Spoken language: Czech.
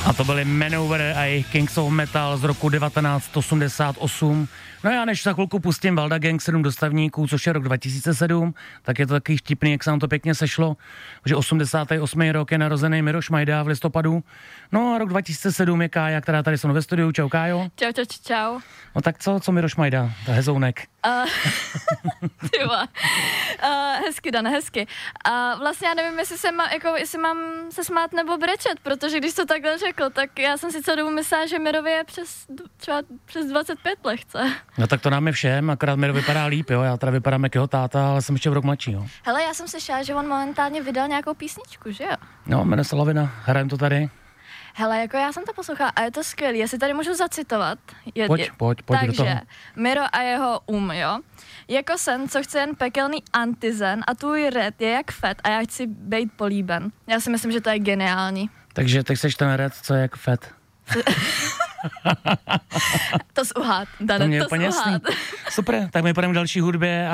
A to byly Manowar a jejich Kings of Metal z roku 1988. No já než za chvilku pustím Valda Gang 7 dostavníků, což je rok 2007, tak je to takový vtipný, jak se nám to pěkně sešlo, že 88. rok je narozený Miro Šmajda v listopadu. No a rok 2007 je Kája, která tady jsou ve studiu. Čau Kájo. Čau. No tak co Miro Šmajda, ta hezounek? Hezky, Dan, hezky. Vlastně já nevím, jestli mám se smát nebo brečet, protože když to takhle řekl, tak já jsem si celou dobu myslela, že Mirovi je přes 25 lehce. No tak to nám je všem, akorát Miro vypadá líp, jo, já teda vypadám jak jeho táta, ale jsem ještě v rok mladší, jo. Hele, já jsem slyšela, že on momentálně vydal nějakou písničku, že jo? No, jmenuje se Lavina, hrajem to tady. Hele, jako já jsem to poslouchala a je to skvělý, jestli tady můžu zacitovat. Pojď takže, do toho. Miro a jeho jo. Jako sen, co chce jen pekelný antizen a tvůj red je jak fet a já chci být políben. Já si myslím, že to je geniální. Takže ty chceš ten red, co je jak fet. To jsi uhad, Dane, to jsi uhad. Super, tak my půjdeme k další hudbě.